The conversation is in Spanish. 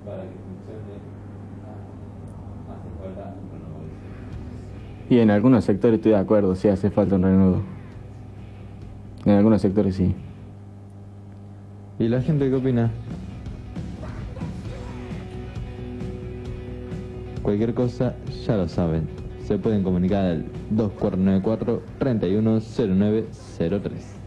para que funcione hace falta un renuevo. Y en algunos sectores estoy de acuerdo, sí hace falta un renuevo. En algunos sectores sí. ¿Y la gente qué opina? Cualquier cosa, ya lo saben. Se pueden comunicar al 2494-310903.